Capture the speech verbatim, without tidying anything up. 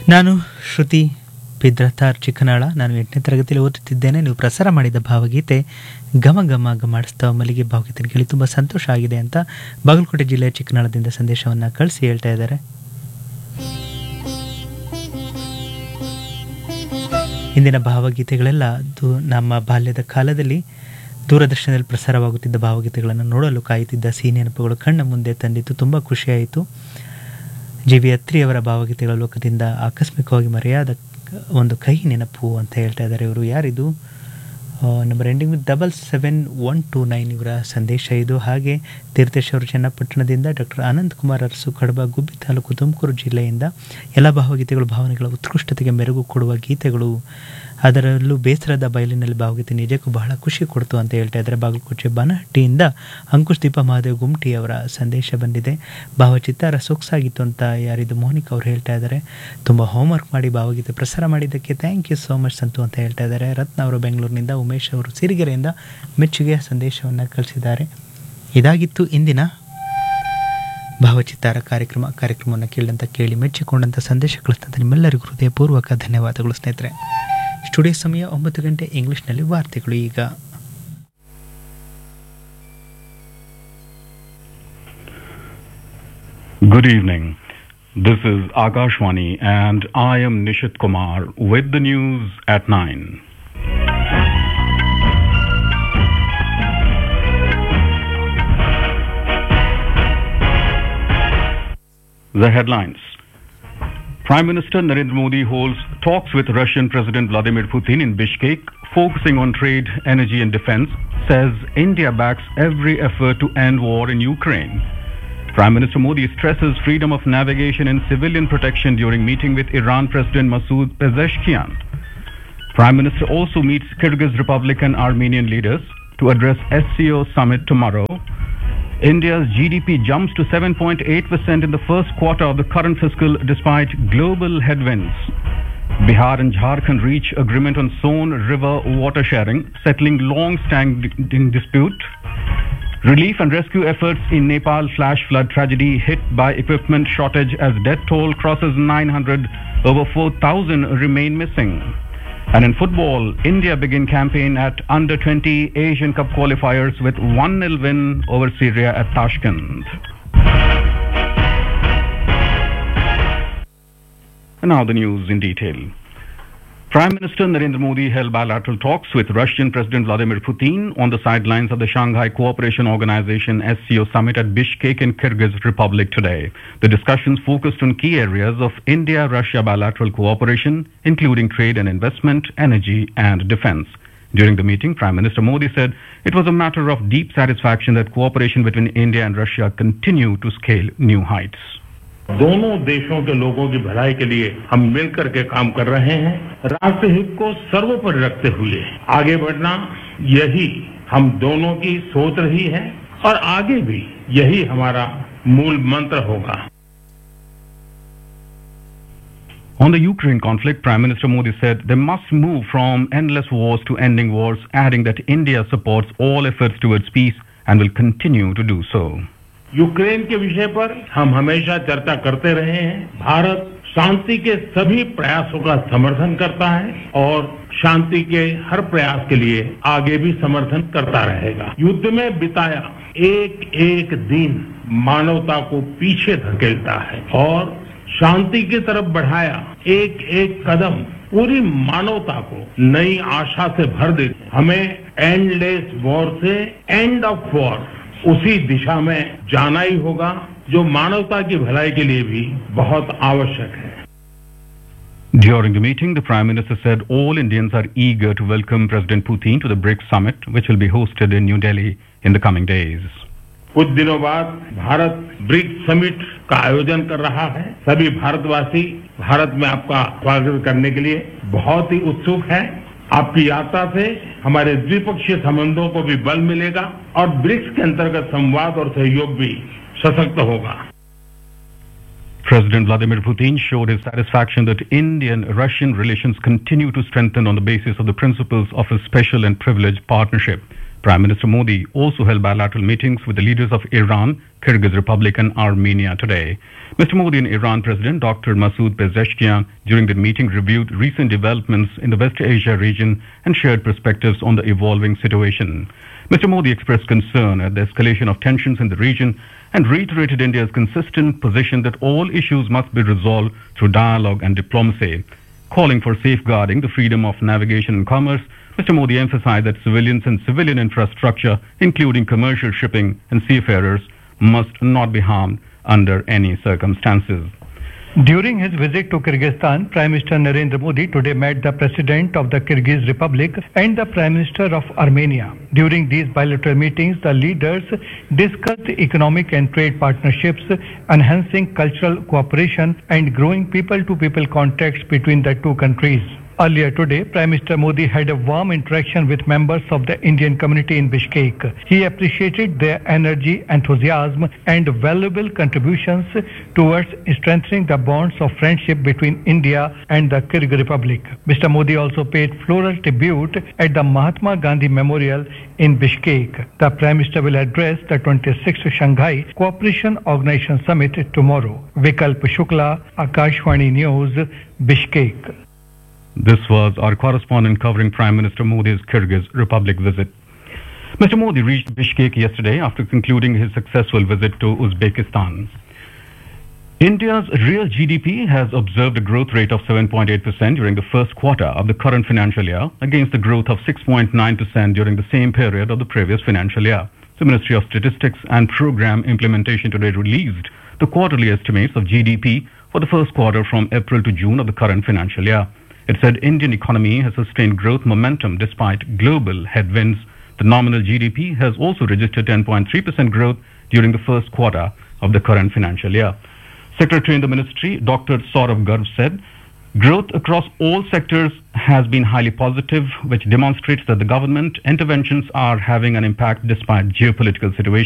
ನಾನು ಶ್ರುತಿ ಬಿದ್ರತಾರ್ ಚಿಕ್ಕನಾಳ. ನಾನು ಎಂಟನೇ ತರಗತಿಯಲ್ಲಿ ಓದುತ್ತಿದ್ದೇನೆ. ನೀವು ಪ್ರಸಾರ ಮಾಡಿದ ಭಾವಗೀತೆ ಘಮ ಘಮ ಘಮಾಡಿಸ್ತಾ ಮಲ್ಲಿಗೆ ಭಾವಗೀತೆ ಕೇಳಿ ತುಂಬ ಸಂತೋಷ ಆಗಿದೆ ಅಂತ ಬಾಗಲಕೋಟೆ ಜಿಲ್ಲೆಯ ಚಿಕ್ಕನಾಳದಿಂದ ಸಂದೇಶವನ್ನು ಕಳಿಸಿ ಹೇಳ್ತಾ ಇದ್ದಾರೆ. ಇಂದಿನ ಭಾವಗೀತೆಗಳೆಲ್ಲ ಅದು ನಮ್ಮ ಬಾಲ್ಯದ ಕಾಲದಲ್ಲಿ ದೂರದರ್ಶನದಲ್ಲಿ ಪ್ರಸಾರವಾಗುತ್ತಿದ್ದ ಭಾವಗೀತೆಗಳನ್ನು ನೋಡಲು ಕಾಯುತ್ತಿದ್ದ ಸಿಹಿ ನೆನಪುಗಳು ಕಣ್ಣ ಮುಂದೆ ತಂದಿತ್ತು. ತುಂಬ ಖುಷಿಯಾಯಿತು. ಜಿ ವಿ ಅತ್ರಿಯವರ ಭಾವಗೀತೆಗಳ ಲೋಕದಿಂದ ಆಕಸ್ಮಿಕವಾಗಿ ಮರೆಯಾದ ಒಂದು ಕಹಿ ನೆನಪು ಅಂತ ಹೇಳ್ತಾ ಇದ್ದಾರೆ. ಇವರು ಯಾರಿದು? Number ending with double seven one two nine ಇವರ ಸಂದೇಶ ಇದು. ಹಾಗೆ ತೀರ್ಥೇಶ್ವರ ಚನ್ನಪಟ್ಟಣದಿಂದ ಡಾಕ್ಟರ್ ಆನಂದ್ ಕುಮಾರ್ ಅರಸು ಕಡಬ ಗುಬ್ಬಿ ತಾಲೂಕು ತುಮಕೂರು ಜಿಲ್ಲೆಯಿಂದ ಎಲ್ಲ ಭಾವಗೀತೆಗಳು ಭಾವನೆಗಳ ಉತ್ಕೃಷ್ಟತೆಗೆ ಮೆರುಗು ಕೊಡುವ ಗೀತೆಗಳು, ಅದರಲ್ಲೂ ಬೇಸರದ ಬಯಲಿನಲ್ಲಿ ಭಾವಗೀತೆ ನಿಜಕ್ಕೂ ಬಹಳ ಖುಷಿ ಕೊಡ್ತು ಅಂತ ಹೇಳ್ತಾ ಇದ್ದಾರೆ. ಬಾಗಲಕೋಟೆ ಬನಹಟ್ಟಿಯಿಂದ ಅಂಕುಶ್ ದೀಪ ಮಹಾದೇವ್ ಗುಮ್ಟಿ ಅವರ ಸಂದೇಶ ಬಂದಿದೆ. ಭಾವಚಿತ್ತಾರ ಸೊಗಸಾಗಿತ್ತು ಅಂತ ಯಾರಿದು? ಮೋನಿಕ್ ಅವರು ಹೇಳ್ತಾ ಇದ್ದಾರೆ. ತುಂಬ ಹೋಮ್ವರ್ಕ್ ಮಾಡಿ ಭಾವಗೀತೆ ಪ್ರಸಾರ ಮಾಡಿದ್ದಕ್ಕೆ thank you so much Santu ಅಂತ ಹೇಳ್ತಾ ಇದ್ದಾರೆ. ರತ್ನ ಅವರು ಬೆಂಗಳೂರಿನಿಂದ, ಉಮೇಶ್ ಅವರು ಸಿರಿಗೆರೆಯಿಂದ ಮೆಚ್ಚುಗೆಯ ಸಂದೇಶವನ್ನು ಕಳಿಸಿದ್ದಾರೆ. ಇದಾಗಿತ್ತು ಇಂದಿನ ಭಾವಚಿತ್ತಾರ ಕಾರ್ಯಕ್ರಮ. ಕಾರ್ಯಕ್ರಮವನ್ನು ಕೇಳಿದಂಥ ಕೇಳಿ ಮೆಚ್ಚಿಕೊಂಡಂಥ ಸಂದೇಶ ಕಳಿಸಿದಂಥ ನಿಮ್ಮೆಲ್ಲರಿಗೂ ಹೃದಯಪೂರ್ವಕ ಧನ್ಯವಾದಗಳು ಸ್ನೇಹಿತರೆ. ಸ್ಟುಡಿಯೋ ಸಮಯ ಒಂಬತ್ತು ಗಂಟೆ. ಇಂಗ್ಲಿಷ್ನಲ್ಲಿ ವಾರ್ತೆಗಳು ಈಗ. Good evening. This is Akashvani and I am Nishit Kumar with the news at nine. The headlines. Prime Minister Narendra Modi holds talks with Russian President Vladimir Putin in Bishkek, focusing on trade, energy and defense, says India backs every effort to end war in Ukraine. Prime Minister Modi stresses freedom of navigation and civilian protection during meeting with Iran President Masoud Pezeshkian. Prime Minister also meets Kyrgyz Republic and Armenian leaders to address S C O summit tomorrow. India's G D P jumps to seven point eight percent in the first quarter of the current fiscal despite global headwinds. Bihar and Jharkhand reach agreement on Son River water sharing, settling long-standing dispute. Relief and rescue efforts in Nepal flash flood tragedy hit by equipment shortage as death toll crosses nine hundred, over four thousand remain missing. And in football, India begin campaign at under twenty Asian Cup qualifiers with one nil win over Syria at Tashkent. And now the news in detail. Prime Minister Narendra Modi held bilateral talks with Russian President Vladimir Putin on the sidelines of the Shanghai Cooperation Organization S C O summit at Bishkek in Kyrgyz Republic today. The discussions focused on key areas of India-Russia bilateral cooperation, including trade and investment, energy and defense. During the meeting, Prime Minister Modi said it was a matter of deep satisfaction that cooperation between India and Russia continue to scale new heights. दोनों देशों के लोगों की भलाई के लिए हम मिलकर के काम कर रहे हैं। राष्ट्र हित को सर्वोपरि रखते हुए आगे बढ़ना, यही हम दोनों की सोच रही है और आगे भी यही हमारा मूल मंत्र होगा. On the Ukraine conflict, Prime Minister Modi said they must move from endless wars to ending wars, adding that India supports all efforts towards peace and will continue to do so. Ukraine के विषय पर हम हमेशा चर्चा करते रहे हैं. भारत शांति के सभी प्रयासों का समर्थन करता है और शांति के हर प्रयास के लिए आगे भी समर्थन करता रहेगा. युद्ध में बिताया एक एक दिन मानवता को पीछे धकेलता है और शांति की तरफ बढ़ाया एक एक कदम पूरी मानवता को नई आशा से भर देते. हमें एंडलेस वॉर से एंड ऑफ वॉर उसी दिशा में जाना ही होगा जो मानवता की भलाई के लिए भी बहुत आवश्यक है. During the meeting, the Prime Minister said all Indians are eager to welcome President Putin to the BRICS summit, which will be hosted in New Delhi in the coming days. कुछ दिनों बाद भारत ब्रिक्स समिट का आयोजन कर रहा है. सभी भारतवासी भारत में आपका स्वागत करने के लिए बहुत ही उत्सुक हैं. आपकी यात्रा से हमारे द्विपक्षीय संबंधों को भी बल मिलेगा और ब्रिक्स के अंतर्गत संवाद और सहयोग भी सशक्त होगा. President Vladimir Putin showed his satisfaction that Indian-Russian relations continue to strengthen on the basis of the principles of a special and privileged partnership. Prime Minister Modi also held bilateral meetings with the leaders of Iran, Kyrgyz Republic and Armenia today. Mister Modi and Iran President Doctor Masoud Pezeshkian during the meeting reviewed recent developments in the West Asia region and shared perspectives on the evolving situation. Mister Modi expressed concern at the escalation of tensions in the region and reiterated India's consistent position that all issues must be resolved through dialogue and diplomacy. Calling for safeguarding the freedom of navigation and commerce, Mister Modi emphasized that civilians and civilian infrastructure, including commercial shipping and seafarers, must not be harmed under any circumstances. During his visit to Kyrgyzstan, Prime Minister Narendra Modi today met the President of the Kyrgyz Republic and the Prime Minister of Armenia. During these bilateral meetings, the leaders discussed economic and trade partnerships, enhancing cultural cooperation and growing people-to-people contacts between the two countries. Earlier today, Prime Minister Modi had a warm interaction with members of the Indian community in Bishkek. He appreciated their energy, enthusiasm and valuable contributions towards strengthening the bonds of friendship between India and the Kyrgyz Republic. Mister Modi also paid floral tribute at the Mahatma Gandhi Memorial in Bishkek. The Prime Minister will address the twenty-sixth Shanghai Cooperation Organization Summit tomorrow. Vikalp Shukla, Akashvani News, Bishkek. This was our correspondent covering Prime Minister Modi's Kyrgyz Republic visit. Mister Modi reached Bishkek yesterday after concluding his successful visit to Uzbekistan. India's real G D P has observed a growth rate of seven point eight percent during the first quarter of the current financial year, against a growth of six point nine percent during the same period of the previous financial year. The Ministry of Statistics and Program Implementation today released the quarterly estimates of G D P for the first quarter from April to June of the current financial year. It said Indian economy has sustained growth momentum despite global headwinds. The nominal G D P has also registered ten point three percent growth during the first quarter of the current financial year. Secretary in the ministry, Doctor Saurav Garg, said growth across all sectors has been highly positive, which demonstrates that the government interventions are having an impact despite geopolitical situation.